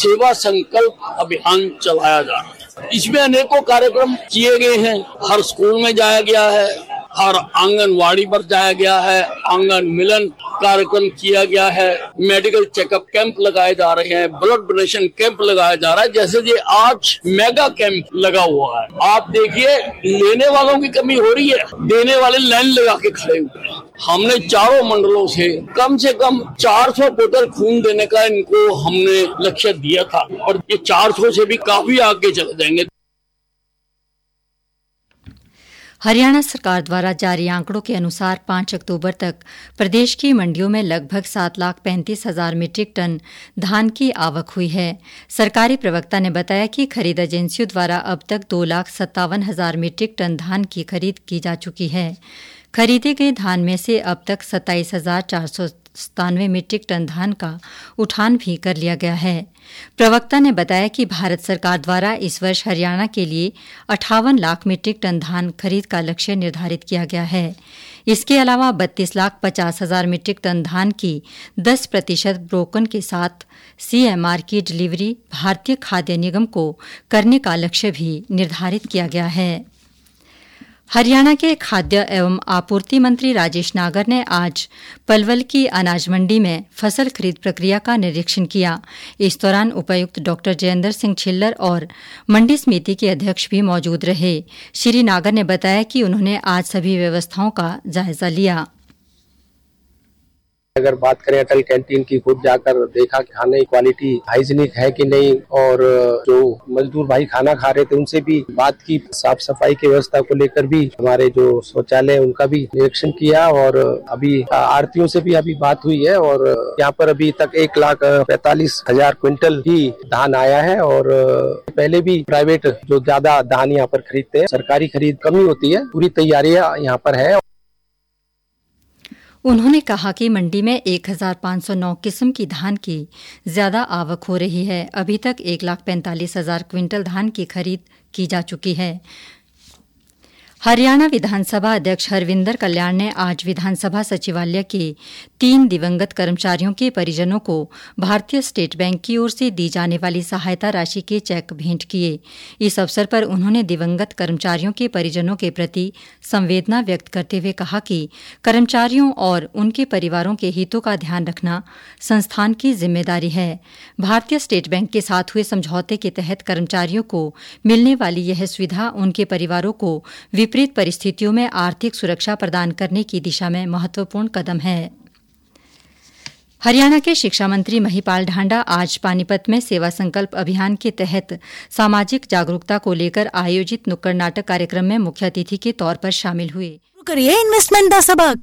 सेवा संकल्प अभियान चलाया जा रहा है। इसमें अनेकों कार्यक्रम किए गए हैं। हर स्कूल में जाया गया है, हर आंगनवाड़ी पर जाया गया है, आंगन मिलन कार्यक्रम किया गया है, मेडिकल चेकअप कैंप लगाए जा रहे हैं, ब्लड डोनेशन कैंप लगाया जा रहा है। जैसे ये आज मेगा कैंप लगा हुआ है, आप देखिए लेने वालों की कमी हो रही है, देने वाले लाइन लगा के खड़े हुए हैं। हमने चारों मंडलों से कम 400 बोतल खून देने का इनको हमने लक्ष्य दिया था और ये 400 से भी काफी आगे चले जाएंगे। हरियाणा सरकार द्वारा जारी आंकड़ों के अनुसार 5 अक्टूबर तक प्रदेश की मंडियों में लगभग 7,35,000 मीट्रिक टन धान की आवक हुई है। सरकारी प्रवक्ता ने बताया कि खरीद एजेंसियों द्वारा अब तक 2,57,000 मीट्रिक टन धान की खरीद की जा चुकी है। खरीदे गए धान में से अब तक 27,497 मीट्रिक टन धान का उठान भी कर लिया गया है। प्रवक्ता ने बताया कि भारत सरकार द्वारा इस वर्ष हरियाणा के लिए 58 लाख मीट्रिक टन धान खरीद का लक्ष्य निर्धारित किया गया है। इसके अलावा 32,50,000 मीट्रिक टन धान की 10% ब्रोकन के साथ CMR की डिलीवरी भारतीय खाद्य निगम को करने का लक्ष्य भी निर्धारित किया गया है। हरियाणा के खाद्य एवं आपूर्ति मंत्री राजेश नागर ने आज पलवल की अनाज मंडी में फसल खरीद प्रक्रिया का निरीक्षण किया। इस दौरान उपायुक्त डॉ जयेंद्र सिंह छिल्लर और मंडी समिति के अध्यक्ष भी मौजूद रहे। श्री नागर ने बताया कि उन्होंने आज सभी व्यवस्थाओं का जायजा लिया। अगर बात करें अटल कैंटीन की, खुद जाकर देखा कि खाने की क्वालिटी हाइजीनिक है कि नहीं, और जो मजदूर भाई खाना खा रहे थे उनसे भी बात की, साफ सफाई की व्यवस्था को लेकर भी हमारे जो शौचालय उनका भी निरीक्षण किया, और अभी आड़तियों से भी अभी बात हुई है। और यहाँ पर अभी तक 1,45,000 क्विंटल ही धान आया है, और पहले भी प्राइवेट जो ज्यादा धान यहाँ पर खरीदते हैं, सरकारी खरीद कमी होती है, पूरी तैयारियां यहाँ पर है। उन्होंने कहा कि मंडी में 1,509 किस्म की धान की ज्यादा आवक हो रही है। अभी तक 1,45,000 क्विंटल धान की खरीद की जा चुकी है। हरियाणा विधानसभा अध्यक्ष हरविंदर कल्याण ने आज विधानसभा सचिवालय के 3 दिवंगत कर्मचारियों के परिजनों को भारतीय स्टेट बैंक की ओर से दी जाने वाली सहायता राशि के चेक भेंट किए। इस अवसर पर उन्होंने दिवंगत कर्मचारियों के परिजनों के प्रति संवेदना व्यक्त करते हुए कहा कि कर्मचारियों और उनके परिवारों के हितों का ध्यान रखना संस्थान की जिम्मेदारी है। भारतीय स्टेट बैंक के साथ हुए समझौते के तहत कर्मचारियों को मिलने वाली यह सुविधा उनके परिवारों को विपरीत परिस्थितियों में आर्थिक सुरक्षा प्रदान करने की दिशा में महत्वपूर्ण कदम है। हरियाणा के शिक्षा मंत्री महिपाल ढांडा आज पानीपत में सेवा संकल्प अभियान के तहत सामाजिक जागरूकता को लेकर आयोजित नुक्कड़ नाटक कार्यक्रम में मुख्य अतिथि के तौर पर शामिल हुए। करिए इन्वेस्टमेंट दा सबक